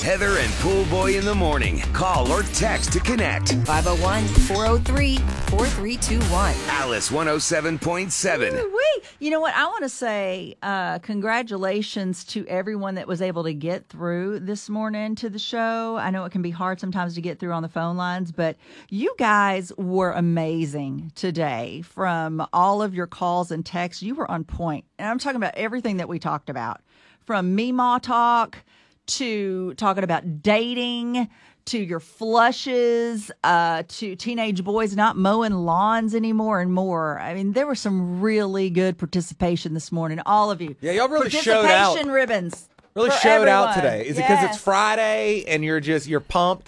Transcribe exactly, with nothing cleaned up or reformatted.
Heather and Pool Boy in the morning. Call or text to connect. five oh one, four oh three, four three two one. Alice one oh seven point seven. Woo-wee. You know what? I want to say uh, congratulations to everyone that was able to get through this morning to the show. I know it can be hard sometimes to get through on the phone lines, but you guys were amazing today. From all of your calls and texts, you were on point. And I'm talking about everything that we talked about, from Meemaw talk to talking about dating, to your flushes, uh, to teenage boys not mowing lawns anymore, and more. I mean, there was some really good participation this morning. All of you. Yeah, y'all really showed out. Participation ribbons. Really for showed out everyone. today. Is it because Yes. it's Friday and you're just, you're pumped?